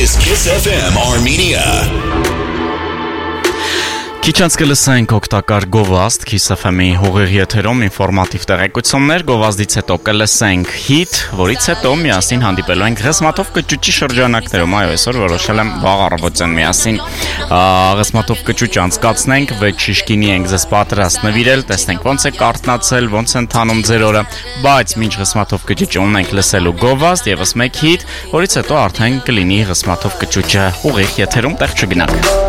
is Kiss FM Armenia. Քիչ կլսենք օգտակար գովազդ Kiss FM-ի հողերի եթերում ինֆորմատիվ տեղեկություններ, գովազդից հետո կլսենք հիթ, որից հետո միասին հանդիպելու ենք Ղսմաթով կճուճի շրջանակներում, այո, այսօր որոշել եմ վաղ առավոտյան միասին Ղսմաթով կճուճ անցկացնենք, 6 շիշկինի ենք ձեզ պատրաստ նվիրել, տեսնենք ոնց է կարթնացել, ոնց են թանում ձեր օրը, բայց մինչ Ղսմաթով կճուճ ունենք լսելու գովազդ եւս մեկ հիթ, որից հետո արդեն կլինի Ղսմաթով կճուճը ուղիղ եթերում, տեղ չգնաք։